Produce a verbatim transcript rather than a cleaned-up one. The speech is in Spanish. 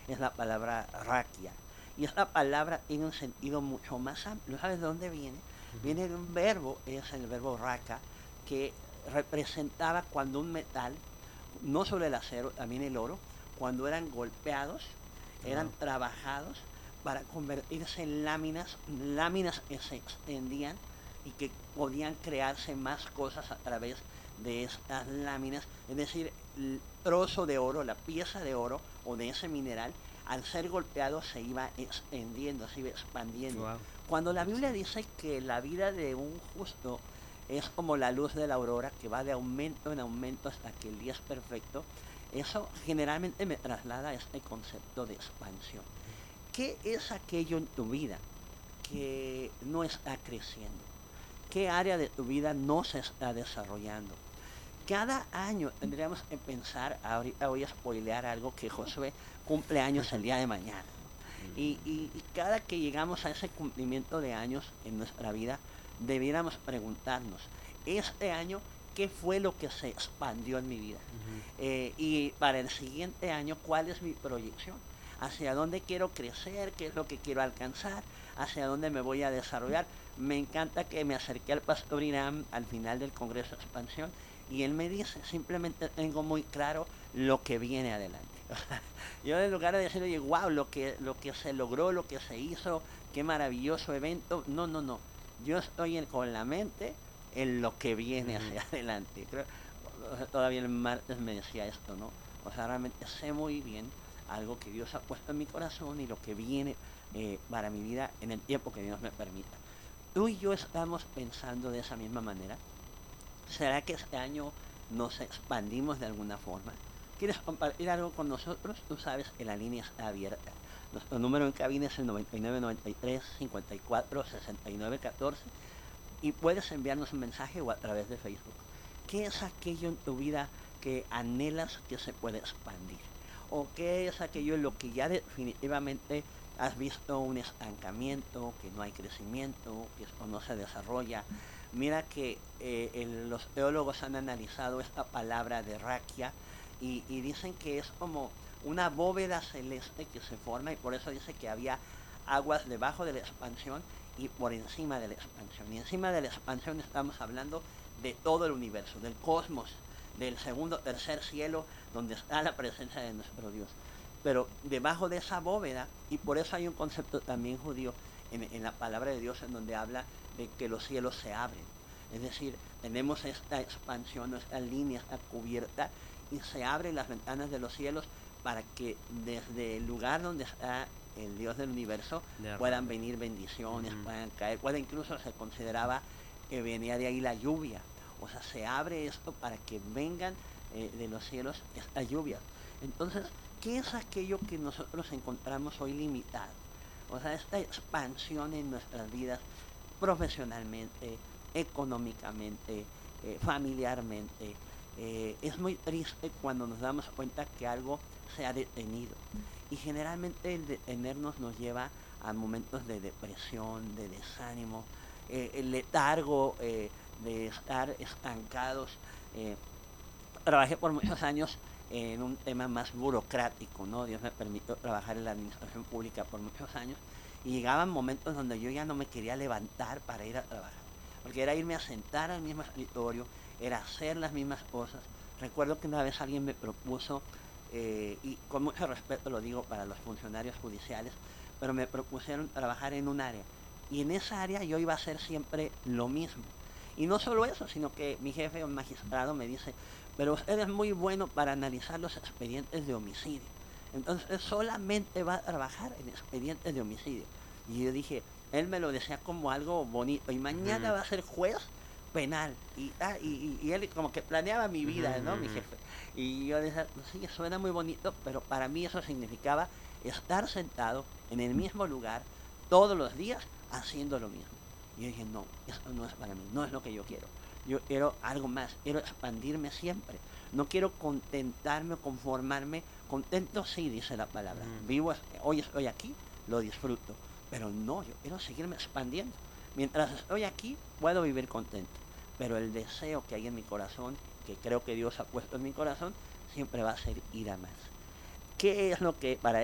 es la palabra raquia. Y esta palabra tiene un sentido mucho más amplio. ¿Sabes de dónde viene? Ujú. Viene de un verbo, es el verbo raca, que representaba cuando un metal, no solo el acero, también el oro, cuando eran golpeados, eran Wow. trabajados para convertirse en láminas, láminas que se extendían y que podían crearse más cosas a través de estas láminas, es decir, el trozo de oro, la pieza de oro o de ese mineral, al ser golpeado se iba extendiendo, se iba expandiendo. Wow. Cuando la Biblia Interesante. dice que la vida de un justo es como la luz de la aurora que va de aumento en aumento hasta que el día es perfecto, eso generalmente me traslada a este concepto de expansión. ¿Qué es aquello en tu vida que no está creciendo? ¿Qué área de tu vida no se está desarrollando? Cada año tendríamos que pensar, ahorita voy a spoilear algo, que Josué cumple años el día de mañana, ¿no? Y, y- y cada que llegamos a ese cumplimiento de años en nuestra vida, debiéramos preguntarnos, este año, ¿qué fue lo que se expandió en mi vida? Ujú. Eh, y para el siguiente año, ¿cuál es mi proyección? ¿Hacia dónde quiero crecer? ¿Qué es lo que quiero alcanzar? ¿Hacia dónde me voy a desarrollar? Me encanta que me acerqué al pastor Irán al final del Congreso de Expansión y él me dice, simplemente tengo muy claro lo que viene adelante. Yo en lugar de decir, oye, wow, lo que, lo que se logró, lo que se hizo, qué maravilloso evento, no, no, no. Yo estoy en- con la mente en lo que viene Ujú. hacia adelante. Creo, todavía el martes me decía esto, ¿no? O sea, realmente sé muy bien algo que Dios ha puesto en mi corazón y lo que viene eh, para mi vida en el tiempo que Dios me permita. Tú y yo estamos pensando de esa misma manera. ¿Será que este año nos expandimos de alguna forma? ¿Quieres compartir algo con nosotros? Tú sabes que la línea está abierta. Nuestro número en cabina es el noventa y nueve noventa y tres cincuenta y cuatro sesenta y nueve catorce y puedes enviarnos un mensaje o a través de Facebook. ¿Qué es aquello en tu vida que anhelas que se puede expandir? ¿O qué es aquello en lo que ya definitivamente has visto un estancamiento, que no hay crecimiento, que esto no se desarrolla? Mira que eh, el- los teólogos han analizado esta palabra de raquia y, y dicen que es como una bóveda celeste que se forma y por eso dice que había aguas debajo de la expansión y por encima de la expansión. Y encima de la expansión estamos hablando de todo el universo, del cosmos, del segundo, tercer cielo, donde está la presencia de nuestro Dios. Pero debajo de esa bóveda, y por eso hay un concepto también judío en, en la palabra de Dios en donde habla de que los cielos se abren. Es decir, tenemos esta expansión, esta línea, esta cubierta, y se abren las ventanas de los cielos para que desde el lugar donde está el Dios del universo De puedan arriba. venir bendiciones, Ujú. puedan caer, puede incluso se consideraba que venía de ahí la lluvia. O sea, se abre esto para que vengan eh, de los cielos esta lluvia. Entonces, ¿qué es aquello que nosotros encontramos hoy limitado? O sea, esta expansión en nuestras vidas profesionalmente, económicamente, eh, familiarmente. Eh, es muy triste cuando nos damos cuenta que algo se ha detenido. Y generalmente el detenernos nos lleva a momentos de depresión, de desánimo, eh, el letargo, eh, de estar estancados. Eh, Trabajé por muchos años en un tema más burocrático, ¿no? Dios me permitió trabajar en la administración pública por muchos años y llegaban momentos donde yo ya no me quería levantar para ir a trabajar, porque era irme a sentar al mismo escritorio, era hacer las mismas cosas. Recuerdo que una vez alguien me propuso, eh, y con mucho respeto lo digo para los funcionarios judiciales, pero me propusieron trabajar en un área y en esa área yo iba a hacer siempre lo mismo. Y no solo eso, sino que mi jefe, un magistrado, me dice, pero usted es muy bueno para analizar los expedientes de homicidio. Entonces solamente va a trabajar en expedientes de homicidio. Y yo dije, él me lo decía como algo bonito. Y mañana Ujú. va a ser juez penal. Y, ah, y, y- y él como que planeaba mi Ujú, vida, ¿no? Mi ujú. jefe. Y yo decía, "Pues sí, suena muy bonito, pero para mí eso significaba estar sentado en el mismo lugar todos los días haciendo lo mismo. Y yo dije, no, esto no es para mí, no es lo que yo quiero. Yo quiero algo más, quiero expandirme siempre. No quiero contentarme o conformarme. Contento sí, dice la palabra. Ujú. Vivo, hoy estoy aquí, lo disfruto. Pero no, yo quiero seguirme expandiendo. Mientras estoy aquí, puedo vivir contento. Pero el deseo que hay en mi corazón, que creo que Dios ha puesto en mi corazón, siempre va a ser ir a más. ¿Qué es lo que para